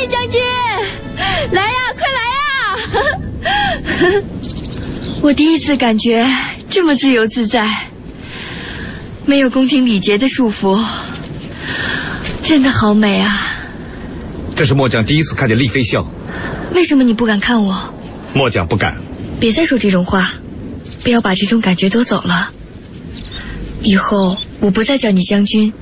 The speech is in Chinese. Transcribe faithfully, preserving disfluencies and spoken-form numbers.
义将军，来呀，快来呀！我第一次感觉这么自由自在，没有宫廷礼节的束缚，真的好美啊！ 这是末将第一次看见丽妃笑。 为什么你不敢看我？ 末将不敢。 别再说这种话，不要把这种感觉夺走了。以后我不再叫你将军，